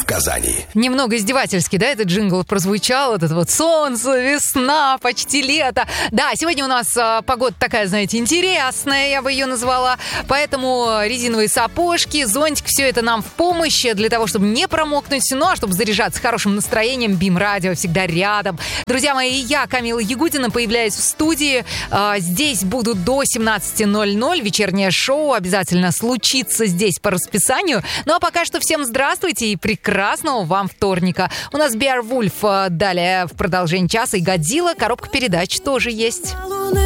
Казани. Немного издевательски, да, этот джингл прозвучал, этот вот солнце, весна, почти лето. Да, сегодня у нас погода такая, знаете, интересная, я бы ее назвала, поэтому резиновые сапожки, зонтик, все это нам в помощь для того, чтобы не промокнуть, ну а чтобы заряжаться хорошим настроением, БИМ-радио всегда рядом. Друзья мои, я, Камила Ягудина, появляюсь в студии, здесь буду до 17:00, вечернее шоу обязательно случится здесь по расписанию, ну а пока что всем здравствуйте и прекрасного вам вторника. У нас Беовульф далее в продолжении часа и Годзилла, коробка передач тоже есть.